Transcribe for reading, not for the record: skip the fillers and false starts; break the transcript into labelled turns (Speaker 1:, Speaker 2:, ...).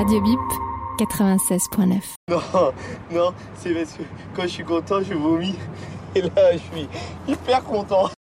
Speaker 1: Radio Bip 96.9.
Speaker 2: Non, c'est parce que quand je suis content, je vomis. Et là, je suis hyper content.